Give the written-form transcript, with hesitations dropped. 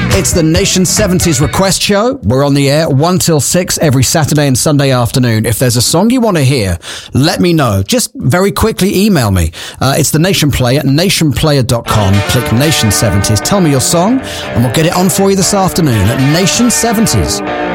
It's the Nation 70s Request Show. We're on the air 1 till 6 every Saturday and Sunday afternoon. If there's a song you want to hear, let me know. Just very quickly email me. It's the Nation Player, nationplayer.com. Click Nation 70s. Tell me your song, and we'll get it on for you this afternoon at Nation 70s.